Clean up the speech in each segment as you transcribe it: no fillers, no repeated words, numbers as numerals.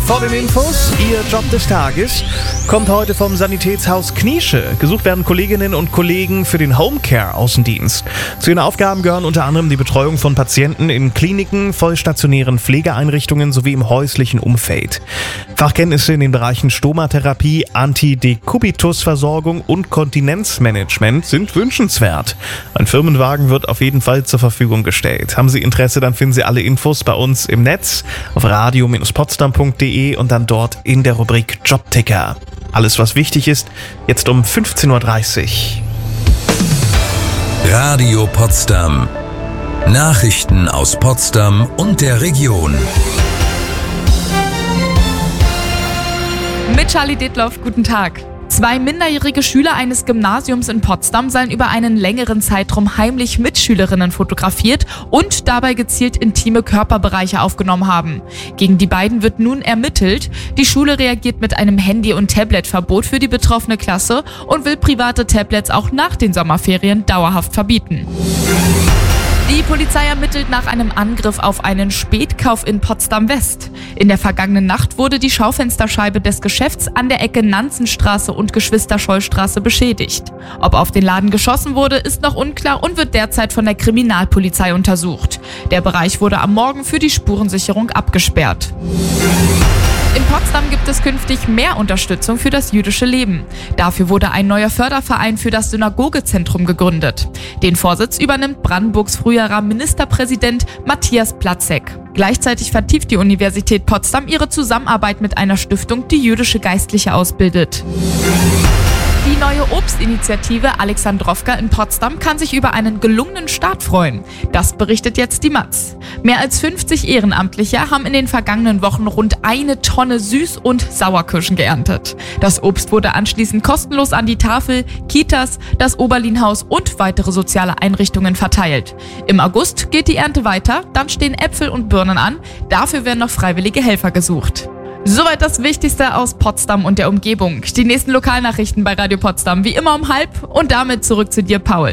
Vor den Infos, Ihr Job des Tages kommt heute vom Sanitätshaus Kniesche. Gesucht werden Kolleginnen und Kollegen für den Homecare-Außendienst. Zu ihren Aufgaben gehören unter anderem die Betreuung von Patienten in Kliniken, vollstationären Pflegeeinrichtungen sowie im häuslichen Umfeld. Fachkenntnisse in den Bereichen Stomatherapie, Antidekubitusversorgung und Kontinenzmanagement sind wünschenswert. Ein Firmenwagen wird auf jeden Fall zur Verfügung gestellt. Haben Sie Interesse, dann finden Sie alle Infos bei uns im Netz auf radio-potsdam.de und dann dort in der Rubrik Jobticker. Alles, was wichtig ist, jetzt um 15.30 Uhr. Radio Potsdam. Nachrichten aus Potsdam und der Region. Mit Charlie Detloff, guten Tag. 2 minderjährige Schüler eines Gymnasiums in Potsdam sollen über einen längeren Zeitraum heimlich Mitschülerinnen fotografiert und dabei gezielt intime Körperbereiche aufgenommen haben. Gegen die beiden wird nun ermittelt. Die Schule reagiert mit einem Handy- und Tabletverbot für die betroffene Klasse und will private Tablets auch nach den Sommerferien dauerhaft verbieten. Die Polizei ermittelt nach einem Angriff auf einen Spätkauf in Potsdam-West. In der vergangenen Nacht wurde die Schaufensterscheibe des Geschäfts an der Ecke Nanzenstraße und Geschwister-Scholl-Straße beschädigt. Ob auf den Laden geschossen wurde, ist noch unklar und wird derzeit von der Kriminalpolizei untersucht. Der Bereich wurde am Morgen für die Spurensicherung abgesperrt. In Potsdam gibt es künftig mehr Unterstützung für das jüdische Leben. Dafür wurde ein neuer Förderverein für das Synagogezentrum gegründet. Den Vorsitz übernimmt Brandenburgs früherer Ministerpräsident Matthias Platzek. Gleichzeitig vertieft die Universität Potsdam ihre Zusammenarbeit mit einer Stiftung, die jüdische Geistliche ausbildet. Die neue Obstinitiative Alexandrowka in Potsdam kann sich über einen gelungenen Start freuen. Das berichtet jetzt die Matz. Mehr als 50 Ehrenamtliche haben in den vergangenen Wochen rund 1 Tonne Süß- und Sauerkirschen geerntet. Das Obst wurde anschließend kostenlos an die Tafel, Kitas, das Oberlinhaus und weitere soziale Einrichtungen verteilt. Im August geht die Ernte weiter, dann stehen Äpfel und Birnen an. Dafür werden noch freiwillige Helfer gesucht. Soweit das Wichtigste aus Potsdam und der Umgebung. Die nächsten Lokalnachrichten bei Radio Potsdam wie immer um 12:30 und damit zurück zu dir, Paul.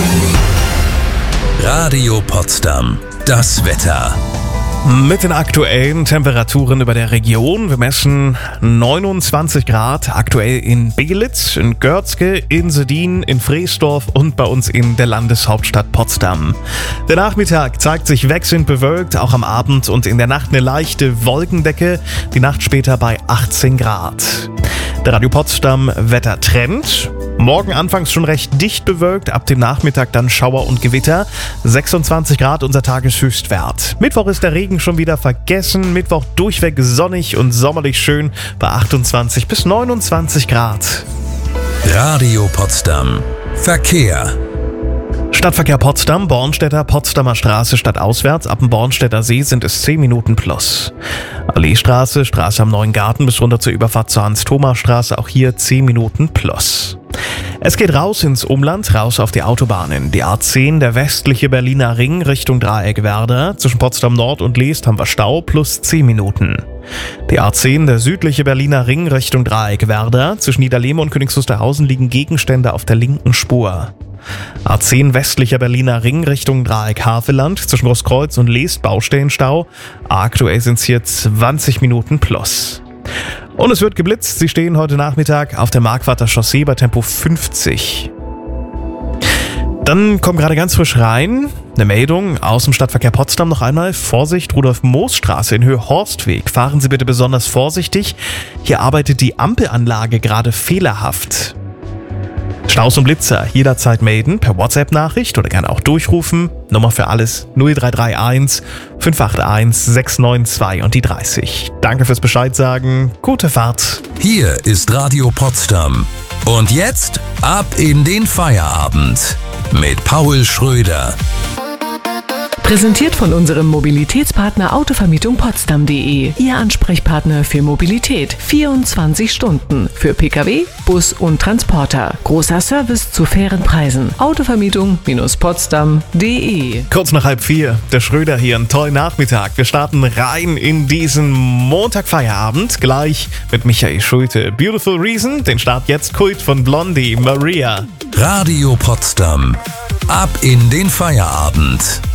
Radio Potsdam. Das Wetter. Mit den aktuellen Temperaturen über der Region. Wir messen 29 Grad aktuell in Belitz, in Görzke, in Sedin, in Freesdorf und bei uns in der Landeshauptstadt Potsdam. Der Nachmittag zeigt sich wechselnd bewölkt, auch am Abend und in der Nacht eine leichte Wolkendecke. Die Nacht später bei 18 Grad. Der Radio Potsdam Wettertrend. Morgen anfangs schon recht dicht bewölkt, ab dem Nachmittag dann Schauer und Gewitter. 26 Grad unser Tageshöchstwert. Mittwoch ist der Regen schon wieder vergessen. Mittwoch durchweg sonnig und sommerlich schön bei 28 bis 29 Grad. Radio Potsdam. Verkehr. Stadtverkehr Potsdam, Bornstedter, Potsdamer Straße stadtauswärts. Ab dem Bornstedter See sind es 10 Minuten plus. Alleestraße, Straße am Neuen Garten bis runter zur Überfahrt zur Hans-Thoma-Straße, auch hier 10 Minuten plus. Es geht raus ins Umland, raus auf die Autobahnen. Die A10, der westliche Berliner Ring Richtung Dreieck-Werder. Zwischen Potsdam Nord und Leest haben wir Stau plus 10 Minuten. Die A10, der südliche Berliner Ring Richtung Dreieck-Werder. Zwischen Niederlehme und Königs Wusterhausen liegen Gegenstände auf der linken Spur. A10 westlicher Berliner Ring Richtung Dreieck-Havelland. Zwischen Großkreuz und Leest Baustellenstau. Aktuell sind es hier 20 Minuten plus. Und es wird geblitzt. Sie stehen heute Nachmittag auf der Markwarter Chaussee bei Tempo 50. Dann kommt gerade ganz frisch rein eine Meldung aus dem Stadtverkehr Potsdam noch einmal. Vorsicht, Rudolf-Moos-Straße in Höhe Horstweg. Fahren Sie bitte besonders vorsichtig. Hier arbeitet die Ampelanlage gerade fehlerhaft. Staus und Blitzer jederzeit melden per WhatsApp-Nachricht oder gerne auch durchrufen. Nummer für alles 0331 581 692 und die 30. Danke fürs Bescheid sagen. Gute Fahrt. Hier ist Radio Potsdam. Und jetzt ab in den Feierabend mit Paul Schröder. Präsentiert von unserem Mobilitätspartner Autovermietung-Potsdam.de. Ihr Ansprechpartner für Mobilität. 24 Stunden. Für Pkw, Bus und Transporter. Großer Service zu fairen Preisen. Autovermietung-Potsdam.de. Kurz nach 3:30. Der Schröder hier. Einen tollen Nachmittag. Wir starten rein in diesen Montagfeierabend. Gleich mit Michael Schulte. Beautiful Reason. Den Start jetzt Kult von Blondie, Maria. Radio Potsdam. Ab in den Feierabend.